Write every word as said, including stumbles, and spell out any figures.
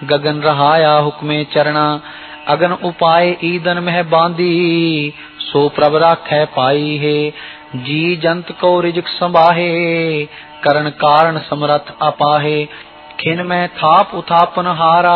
गगन रहाया हुक्मे चरणा। अगन उपाय ईदन मह बांधी, सो प्रभ राखै पाई है। जी जंत को रिजक संभाहे, करण कारण समरथ अपाहे। खिन में थाप उथापन हारा,